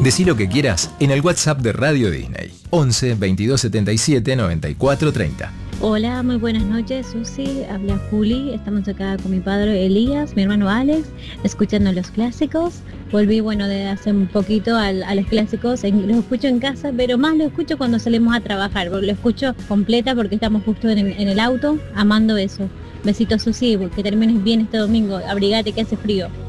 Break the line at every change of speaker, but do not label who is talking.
Decí lo que quieras en el WhatsApp de Radio Disney. 11 22 77 94 30.
Hola, muy buenas noches, Susi, habla Juli, estamos acá con mi padre Elías, mi hermano Alex, escuchando los clásicos. Volví, de hace un poquito a los clásicos, los escucho en casa, pero más lo escucho cuando salimos a trabajar, porque lo escucho completa porque estamos justo en el auto, amando eso. Besitos, Susi, que termines bien este domingo, abrigate que hace frío.